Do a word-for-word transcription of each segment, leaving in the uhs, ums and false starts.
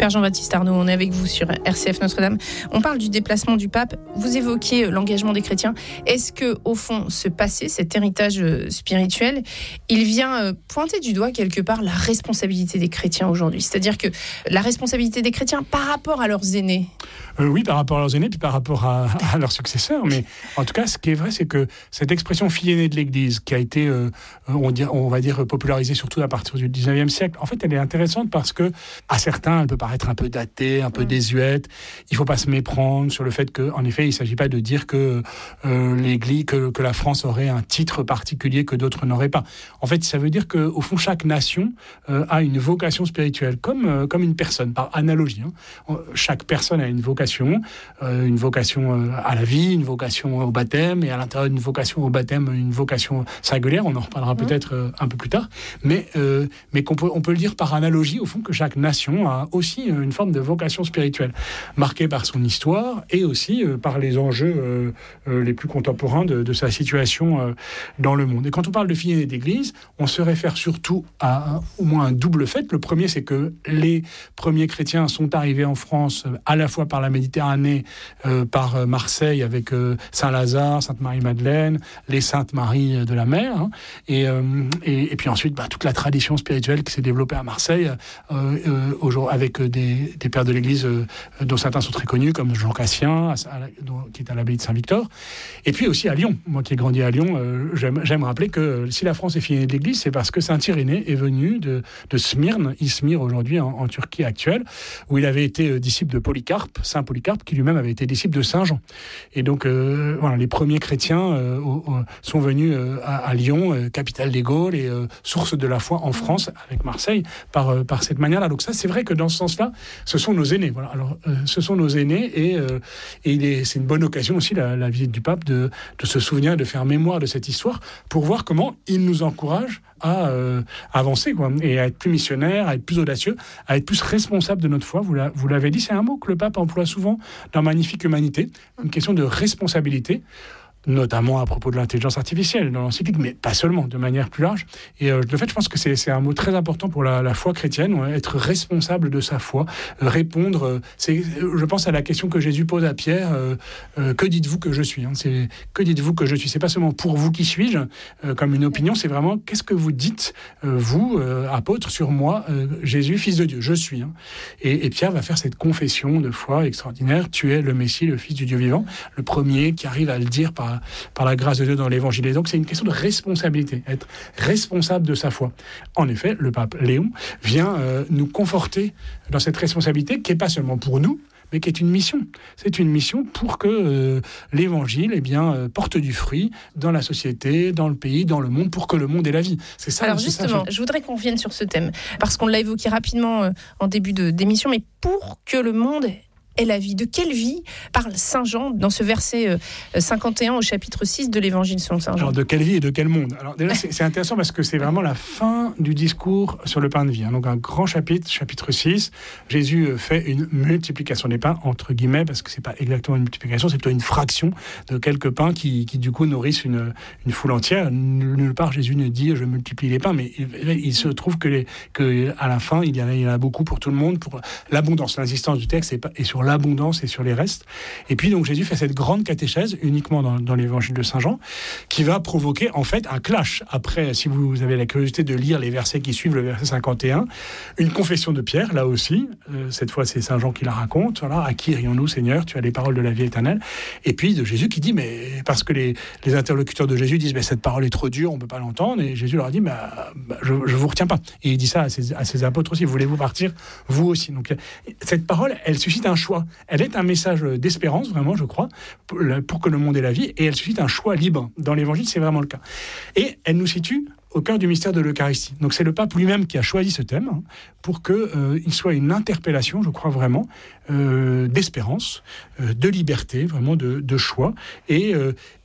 Père Jean-Baptiste Arnaud, on est avec vous sur R C F Notre-Dame. On parle du déplacement du pape. Vous évoquiez l'engagement des chrétiens. Est-ce que, au fond, ce passé, cet héritage spirituel, il vient pointer du doigt quelque part la responsabilité des chrétiens aujourd'hui ? C'est-à-dire que la responsabilité des chrétiens par rapport à leurs aînés. Euh, oui, par rapport à leurs aînés, puis par rapport à, à leurs successeurs. Mais en tout cas, ce qui est vrai, c'est que cette expression fille aînée de l'Église, qui a été, euh, on, dit, on va dire, popularisée surtout à partir du dix-neuvième siècle, en fait, elle est intéressante parce que, à certains, elle peut paraître un peu datée, un peu mmh. désuète. Il ne faut pas se méprendre sur le fait qu'en effet, il ne s'agit pas de dire que, euh, l'Église, que, que la France aurait un titre particulier que d'autres n'auraient pas. En fait, ça veut dire qu'au fond, chaque nation euh, a une vocation spirituelle, comme, euh, comme une personne, par analogie. Hein. Chaque personne a une vocation, euh, une vocation à la vie, une vocation au baptême, et à l'intérieur d'une vocation au baptême, une vocation singulière. On en reparlera mmh. peut-être euh, un peu plus tard, mais, euh, mais qu'on peut, on peut le dire par analogie, au fond, que chaque nation a aussi une forme de vocation spirituelle, marquée par son histoire et aussi euh, par les enjeux euh, euh, les plus contemporains de, de sa situation euh, dans le monde. Et quand on parle de fille aînée d'Église, on se réfère surtout à un, au moins un double fait. Le premier, c'est que les premiers chrétiens sont arrivés en France euh, à la fois par la Méditerranée, euh, par euh, Marseille avec euh, Saint-Lazare, Sainte-Marie-Madeleine, les Saintes Maries de la Mer, hein, et, euh, et, et puis ensuite bah, toute la tradition spirituelle qui s'est développée à Marseille, euh, euh, avec des, des pères de l'Église euh, dont certains sont très connus, comme Jean Cassien, à, à, dont, qui est à l'abbaye de Saint-Victor, et puis aussi à Lyon. Moi qui ai grandi à Lyon, euh, j'aime, j'aime rappeler que si la France est fille aînée de l'Église, c'est parce que Saint-Irénée est venu de, de Smyrne, Izmir aujourd'hui en, en Turquie actuelle, où il avait été euh, disciple de Polycarpe, Saint Polycarpe, qui lui-même avait été disciple de Saint Jean. Et donc, euh, voilà, les premiers chrétiens euh, euh, sont venus euh, à, à Lyon, euh, capitale des Gaules et euh, source de la foi en France, avec Marseille, par, euh, par cette manière-là. Donc ça, c'est vrai que dans ce sens-là, ce sont nos aînés. Voilà. Alors, euh, ce sont nos aînés et, euh, et il est, c'est une bonne occasion aussi, la, la visite du pape, de, de se souvenir, de faire mémoire de cette histoire pour voir comment il nous encourage à euh, avancer, quoi, et à être plus missionnaire, à être plus audacieux, à être plus responsable de notre foi. Vous, la, vous l'avez dit, c'est un mot que le pape emploie souvent dans Magnifique Humanité, une question de responsabilité, notamment à propos de l'intelligence artificielle dans l'encyclique, mais pas seulement, de manière plus large. Et euh, de fait, je pense que c'est, c'est un mot très important pour la, la foi chrétienne, ouais, être responsable de sa foi, euh, répondre. Euh, c'est, je pense à la question que Jésus pose à Pierre, euh, euh, que dites-vous que je suis, hein, c'est, que dites-vous que je suis. C'est pas seulement pour vous qui suis-je, euh, comme une opinion, c'est vraiment qu'est-ce que vous dites, euh, vous, euh, apôtres, sur moi, euh, Jésus, fils de Dieu, je suis. Hein. Et, et Pierre va faire cette confession de foi extraordinaire, tu es le Messie, le Fils du Dieu vivant, le premier qui arrive à le dire par par la grâce de Dieu dans l'Évangile. Et donc, c'est une question de responsabilité, être responsable de sa foi. En effet, le pape Léon vient euh, nous conforter dans cette responsabilité qui n'est pas seulement pour nous, mais qui est une mission. C'est une mission pour que euh, l'Évangile eh bien, euh, porte du fruit dans la société, dans le pays, dans le monde, pour que le monde ait la vie. C'est ça. Alors c'est justement, ça, je voudrais qu'on revienne sur ce thème, parce qu'on l'a évoqué rapidement euh, en début de, d'émission, mais pour que le monde est la vie. De quelle vie parle Saint Jean dans ce verset euh, cinquante et un au chapitre six de l'Évangile selon Saint Jean ? Alors, de quelle vie et de quel monde ? Alors, déjà, c'est, c'est intéressant parce que c'est vraiment la fin du discours sur le pain de vie. Hein. Donc, un grand chapitre, chapitre six. Jésus fait une multiplication des pains, entre guillemets, parce que c'est pas exactement une multiplication, c'est plutôt une fraction de quelques pains qui, qui du coup, nourrissent une, une foule entière. Nulle part, Jésus ne dit « je multiplie les pains », mais il, il se trouve que, les, que à la fin, il y, en a, il y en a beaucoup pour tout le monde, pour l'abondance. L'insistance du texte est, pas, est sur l'abondance et sur les restes. Et puis donc Jésus fait cette grande catéchèse uniquement dans, dans l'évangile de Saint Jean qui va provoquer en fait un clash. Après, si vous avez la curiosité de lire les versets qui suivent, le verset cinquante et un, une confession de Pierre, là aussi, euh, cette fois c'est Saint Jean qui la raconte, voilà, à qui irions-nous Seigneur, tu as les paroles de la vie éternelle. Et puis de Jésus qui dit, mais parce que les, les interlocuteurs de Jésus disent, mais cette parole est trop dure, on ne peut pas l'entendre, et Jésus leur dit, bah, bah, je ne vous retiens pas. Et il dit ça à ses, à ses apôtres aussi, voulez-vous partir, vous aussi. Donc cette parole, elle suscite un choix. Elle est un message d'espérance, vraiment, je crois, pour, pour que le monde ait la vie, et elle suscite un choix libre. Dans l'Évangile, c'est vraiment le cas. Et elle nous situe au cœur du mystère de l'Eucharistie. Donc c'est le pape lui-même qui a choisi ce thème hein, pour qu'il euh, soit une interpellation, je crois vraiment, euh, d'espérance, euh, de liberté, vraiment de, de choix, et euh,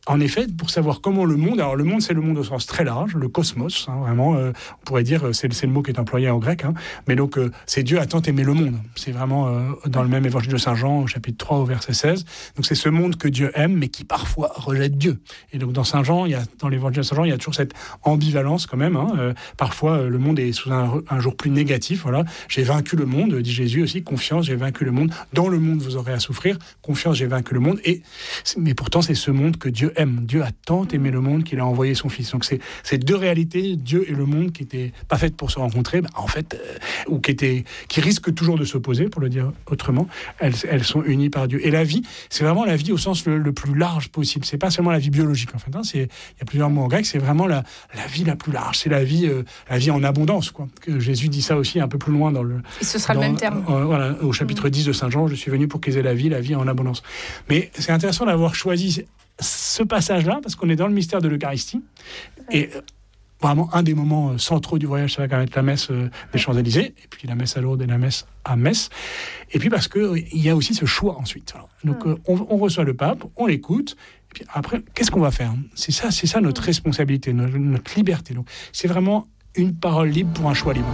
en effet, pour savoir comment le monde, alors le monde c'est le monde au sens très large, le cosmos, hein, vraiment, euh, on pourrait dire, c'est, c'est le mot qui est employé en grec, hein, mais donc euh, c'est Dieu a tant aimé le monde. C'est vraiment euh, dans le même évangile de Saint Jean, au chapitre trois, au verset seize. Donc c'est ce monde que Dieu aime, mais qui parfois rejette Dieu. Et donc dans Saint Jean, il y a, dans l'évangile de Saint Jean, il y a toujours cette ambivalence quand même. Hein, euh, parfois euh, le monde est sous un, un jour plus négatif. Voilà, j'ai vaincu le monde, dit Jésus aussi. Confiance, j'ai vaincu le monde. Dans le monde, vous aurez à souffrir. Confiance, j'ai vaincu le monde. Et mais pourtant, c'est ce monde que Dieu aime. Dieu a tant aimé le monde qu'il a envoyé son Fils. Donc c'est ces deux réalités, Dieu et le monde, qui n'étaient pas faites pour se rencontrer, ben, en fait, euh, ou qui étaient, qui risquent toujours de s'opposer, pour le dire autrement. Elles, elles sont unies par Dieu. Et la vie, c'est vraiment la vie au sens le, le plus large possible. C'est pas seulement la vie biologique. En fait, hein, c'est, il y a plusieurs mots en grec. C'est vraiment la, la vie la plus large. C'est la vie, euh, la vie en abondance, quoi. Que Jésus dit ça aussi un peu plus loin dans le. Et ce sera dans, le même terme. Euh, voilà, au chapitre mmh. dix de Saint Jean, je suis venu pour qu'ils aient la vie, la vie en abondance. Mais c'est intéressant d'avoir choisi ce passage-là, parce qu'on est dans le mystère de l'Eucharistie. Et euh, vraiment, un des moments centraux du voyage, ça va quand même être la messe euh, des Champs-Élysées, et puis la messe à Lourdes et la messe à Metz. Et puis parce qu'il euh, y a aussi ce choix ensuite. Alors, donc, euh, on, on reçoit le pape, on l'écoute, et puis après, qu'est-ce qu'on va faire ? C'est ça, c'est ça notre responsabilité, notre, notre liberté. Donc, c'est vraiment une parole libre pour un choix libre.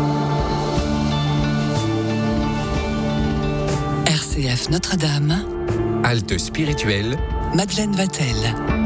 R C F Notre-Dame. Halte spirituelle. Madeleine Vatel.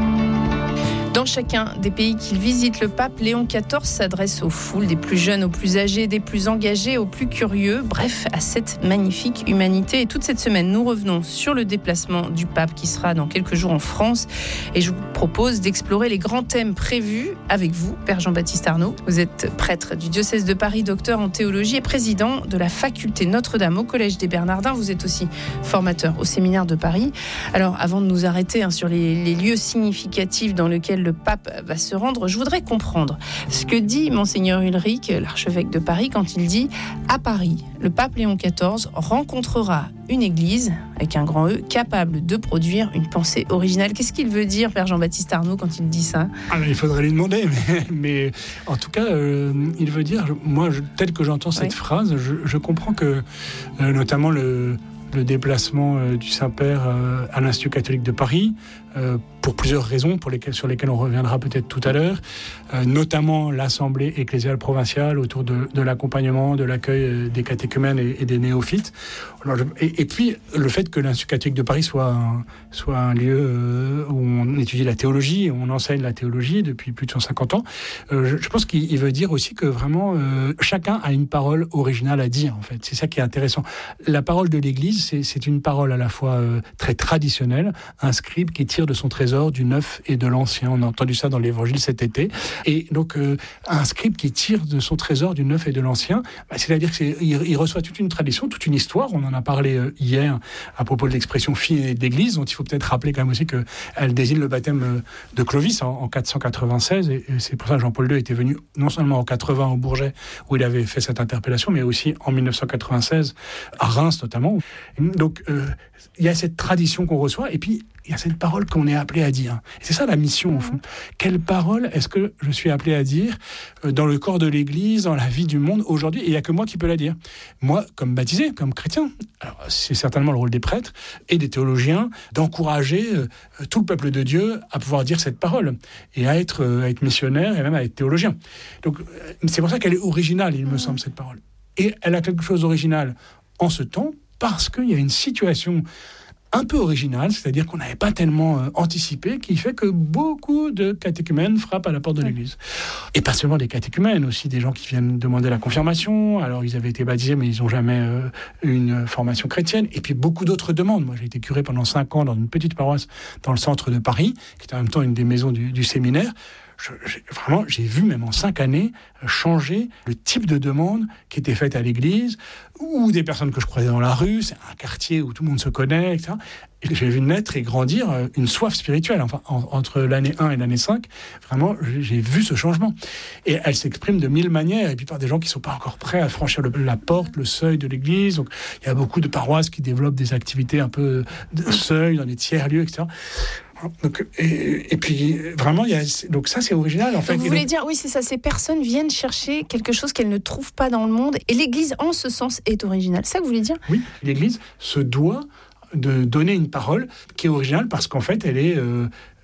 Dans chacun des pays qu'il visite, le pape Léon quatorze s'adresse aux foules, des plus jeunes aux plus âgés, des plus engagés aux plus curieux, bref, à cette magnifique humanité. Et toute cette semaine, nous revenons sur le déplacement du pape qui sera dans quelques jours en France. Et je vous propose d'explorer les grands thèmes prévus avec vous, Père Jean-Baptiste Arnaud. Vous êtes prêtre du diocèse de Paris, docteur en théologie et président de la faculté Notre-Dame au Collège des Bernardins. Vous êtes aussi formateur au séminaire de Paris. Alors, avant de nous arrêter hein, sur les, les lieux significatifs dans lesquels le pape va se rendre, je voudrais comprendre ce que dit Monseigneur Ulrich, l'archevêque de Paris, quand il dit « À Paris, le pape Léon quatorze rencontrera une église, avec un grand E, capable de produire une pensée originale ». Qu'est-ce qu'il veut dire, Père Jean-Baptiste Arnaud, quand il dit ça ? Ah, il faudrait lui demander, mais, mais en tout cas, euh, il veut dire, moi, je, tel que j'entends cette oui. phrase, je, je comprends que, euh, notamment le... le déplacement euh, du Saint-Père euh, à l'Institut catholique de Paris, euh, pour plusieurs raisons pour lesquelles, sur lesquelles on reviendra peut-être tout à l'heure, euh, notamment l'Assemblée ecclésiale provinciale autour de, de l'accompagnement, de l'accueil euh, des catéchumènes et, et des néophytes. Alors, je, et, et puis, le fait que l'Institut catholique de Paris soit un, soit un lieu euh, où on étudie la théologie, où on enseigne la théologie depuis plus de cent cinquante ans, euh, je, je pense qu'il veut dire aussi que vraiment, euh, chacun a une parole originale à dire, en fait. C'est ça qui est intéressant. La parole de l'Église, c'est, c'est une parole à la fois euh, très traditionnelle, un scribe qui tire de son trésor du neuf et de l'ancien. On a entendu ça dans l'Évangile cet été. Et donc, euh, un scribe qui tire de son trésor du neuf et de l'ancien, bah, c'est-à-dire qu'il il reçoit toute une tradition, toute une histoire. On en a parlé euh, hier à propos de l'expression fille d'Église, dont il faut peut-être rappeler quand même aussi qu'elle désigne le baptême de Clovis en, en quatre cent quatre-vingt-seize. Et, et c'est pour ça que Jean-Paul deux était venu non seulement en quatre-vingts au Bourget, où il avait fait cette interpellation, mais aussi en mille neuf cent quatre-vingt-seize, à Reims notamment. Donc, euh, il y a cette tradition qu'on reçoit, et puis il y a cette parole qu'on est appelé à dire. Et c'est ça la mission, au fond. Quelle parole est-ce que je suis appelé à dire dans le corps de l'Église, dans la vie du monde aujourd'hui ? Et il n'y a que moi qui peux la dire. Moi, comme baptisé, comme chrétien, alors, c'est certainement le rôle des prêtres et des théologiens d'encourager euh, tout le peuple de Dieu à pouvoir dire cette parole et à être, euh, à être missionnaire et même à être théologien. Donc, euh, c'est pour ça qu'elle est originale, il me semble, cette parole. Et elle a quelque chose d'original en ce temps, parce qu'il y a une situation un peu originale, c'est-à-dire qu'on n'avait pas tellement euh, anticipé, qui fait que beaucoup de catéchumènes frappent à la porte de l'église. Et pas seulement des catéchumènes, aussi des gens qui viennent demander la confirmation. Alors, ils avaient été baptisés, mais ils n'ont jamais euh, eu une formation chrétienne. Et puis, beaucoup d'autres demandes. Moi, j'ai été curé pendant cinq ans dans une petite paroisse dans le centre de Paris, qui est en même temps une des maisons du, du séminaire. Je, j'ai, vraiment, j'ai vu, même en cinq années, changer le type de demande qui était faite à l'église, ou des personnes que je croisais dans la rue. C'est un quartier où tout le monde se connaît, et cetera. Et j'ai vu naître et grandir une soif spirituelle. Enfin, en, entre l'année un et l'année cinq, vraiment, j'ai, j'ai vu ce changement. Et elle s'exprime de mille manières, et puis par des gens qui ne sont pas encore prêts à franchir le, la porte, le seuil de l'église. Donc, il y a beaucoup de paroisses qui développent des activités un peu de seuil, dans des tiers-lieux, et cetera. Donc, et, et puis vraiment, il y a, donc ça c'est original en fait. Donc vous voulez donc, dire, oui c'est ça, ces personnes viennent chercher quelque chose qu'elles ne trouvent pas dans le monde, et l'Église en ce sens est originale. C'est ça que vous voulez dire ? Oui, l'Église se doit de donner une parole qui est originale parce qu'en fait elle est, euh,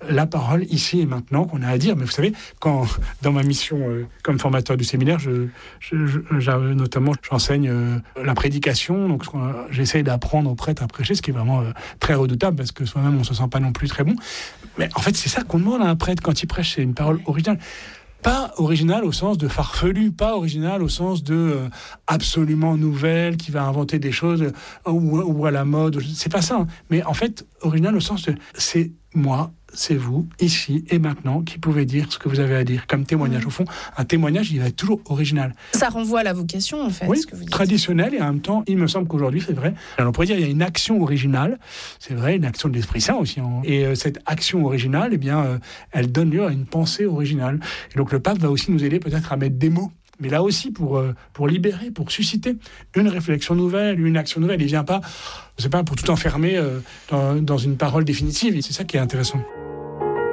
la parole ici et maintenant qu'on a à dire. Mais vous savez, quand dans ma mission euh, comme formateur du séminaire, je, je, je, je notamment j'enseigne euh, la prédication, donc j'essaie d'apprendre aux prêtres à prêcher, ce qui est vraiment euh, très redoutable parce que soi-même on se sent pas non plus très bon. Mais en fait, c'est ça qu'on demande à un prêtre quand il prêche, c'est une parole originale. Pas original au sens de farfelu, pas original au sens de euh, absolument nouvelle, qui va inventer des choses euh, ou, ou à la mode. C'est pas ça. Hein. Mais en fait, original au sens de c'est moi, c'est vous, ici et maintenant, qui pouvez dire ce que vous avez à dire comme témoignage. Au fond, un témoignage, il va être toujours original. Ça renvoie à la vocation, en fait. Oui, ce que vous dites. Traditionnel, et en même temps, il me semble qu'aujourd'hui, c'est vrai. Alors, on pourrait dire qu'il y a une action originale, c'est vrai, une action de l'Esprit Saint aussi. Hein. Et euh, cette action originale, eh bien, euh, elle donne lieu à une pensée originale. Et donc, le pape va aussi nous aider peut-être à mettre des mots. Mais là aussi, pour, euh, pour libérer, pour susciter une réflexion nouvelle, une action nouvelle. Il ne vient pas, je sais pas, pour tout enfermer euh, dans, dans une parole définitive. Et c'est ça qui est intéressant.